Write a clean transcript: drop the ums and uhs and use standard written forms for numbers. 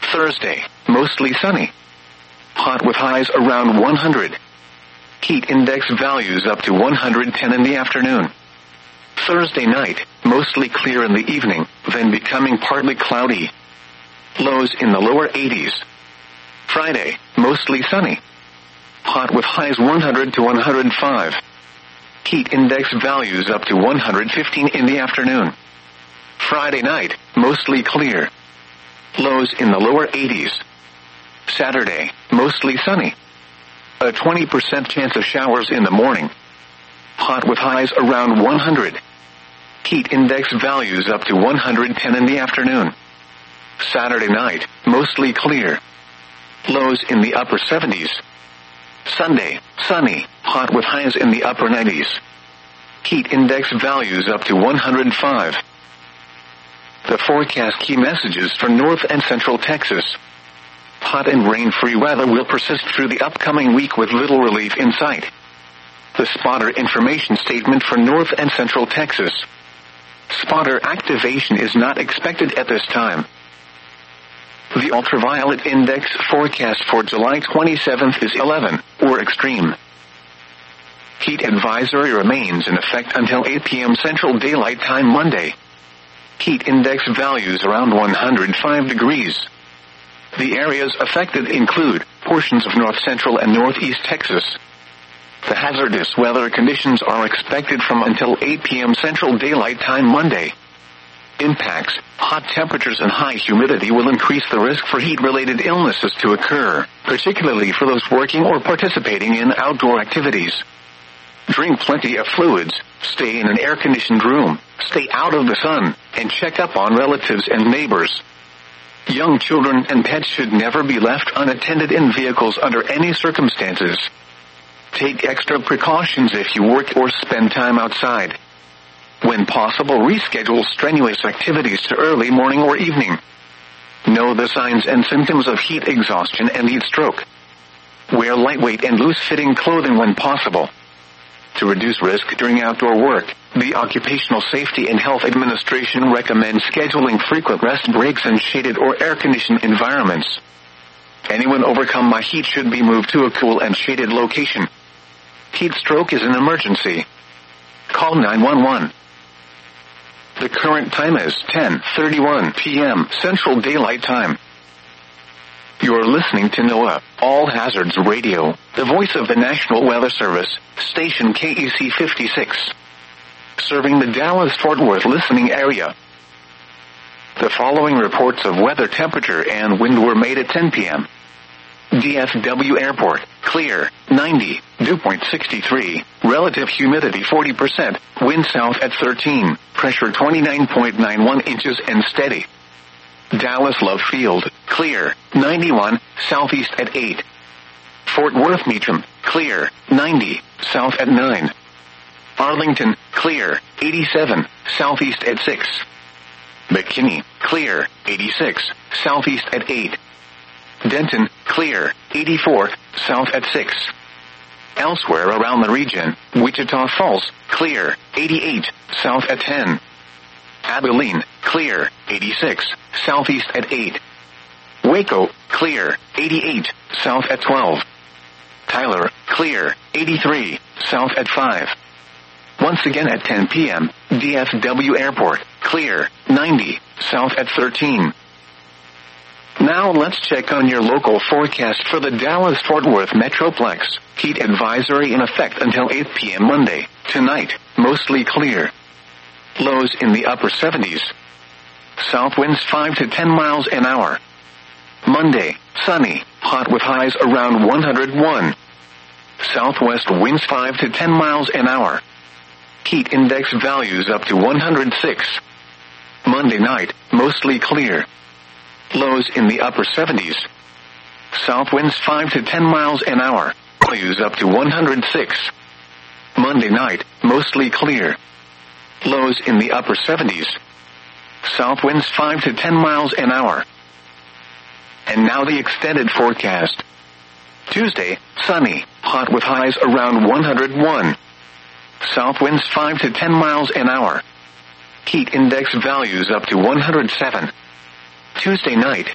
Thursday, mostly sunny. Hot with highs around 100. Heat index values up to 110 in the afternoon. Thursday night, mostly clear in the evening, then becoming partly cloudy. Lows in the lower 80s. Friday, mostly sunny. Hot with highs 100 to 105. Heat index values up to 115 in the afternoon. Friday night, mostly clear. Lows in the lower 80s. Saturday, mostly sunny. A 20% chance of showers in the morning. Hot with highs around 100. Heat index values up to 110 in the afternoon. Saturday night, mostly clear. Lows in the upper 70s. Sunday, sunny, hot with highs in the upper 90s. Heat index values up to 105. The forecast key messages for North and Central Texas. Hot and rain-free weather will persist through the upcoming week with little relief in sight. The spotter information statement for North and Central Texas. Spotter activation is not expected at this time. The ultraviolet index forecast for July 27th is 11, or extreme. Heat advisory remains in effect until 8 p.m. Central Daylight Time Monday. Heat index values around 105 degrees. The areas affected include portions of north central and northeast Texas. The hazardous weather conditions are expected from until 8 p.m. Central Daylight Time Monday. Impacts: hot temperatures and high humidity will increase the risk for heat-related illnesses to occur, particularly for those working or participating in outdoor activities. Drink plenty of fluids, stay in an air-conditioned room, stay out of the sun, and check up on relatives and neighbors. Young children and pets should never be left unattended in vehicles under any circumstances. Take extra precautions if you work or spend time outside. When possible, reschedule strenuous activities to early morning or evening. Know the signs and symptoms of heat exhaustion and heat stroke. Wear lightweight and loose-fitting clothing when possible. To reduce risk during outdoor work, the Occupational Safety and Health Administration recommends scheduling frequent rest breaks in shaded or air-conditioned environments. Anyone overcome by heat should be moved to a cool and shaded location. Heat stroke is an emergency. Call 911. The current time is 10:31 p.m. Central Daylight Time. You're listening to NOAA, All Hazards Radio, the voice of the National Weather Service, station KEC 56. Serving the Dallas-Fort Worth listening area. The following reports of weather temperature and wind were made at 10 p.m. DFW Airport, clear, 90, dew point 63, relative humidity 40%, wind south at 13, pressure 29.91 inches and steady. Dallas Love Field, clear, 91, southeast at 8. Fort Worth Meacham, clear, 90, south at 9. Arlington, clear, 87, southeast at 6. McKinney, clear, 86, southeast at 8. Denton, clear, 84, south at 6. Elsewhere around the region, Wichita Falls, clear, 88, south at 10. Abilene, clear, 86, southeast at 8. Waco, clear, 88, south at 12. Tyler, clear, 83, south at 5. Once again at 10 p.m., DFW Airport, clear, 90, south at 13. Now let's check on your local forecast for the Dallas-Fort Worth Metroplex. Heat advisory in effect until 8 p.m. Monday. Tonight, mostly clear. Lows in the upper 70s. South winds 5 to 10 miles an hour. Monday, sunny, hot with highs around 101. Southwest winds 5 to 10 miles an hour. Heat index values up to 106. Monday night, mostly clear. Lows in the upper 70s. South winds 5 to 10 miles an hour. Values up to 106. Monday night, mostly clear. Lows in the upper 70s. South winds 5 to 10 miles an hour. And now the extended forecast. Tuesday, sunny, hot with highs around 101. South winds 5 to 10 miles an hour. Heat index values up to 107. Tuesday night,